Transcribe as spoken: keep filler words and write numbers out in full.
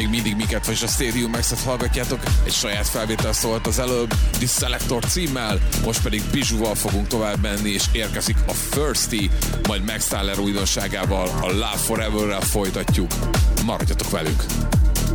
Még mindig minket vagy a Stadium Max-et hallgatjátok, egy saját felvétel szólt az előbb, The Selector címmel, most pedig Bijouval fogunk tovább menni, és érkezik a Thirsty, majd Max Tyler újdonságával, a Love Forever-rel folytatjuk. Maradjatok velünk!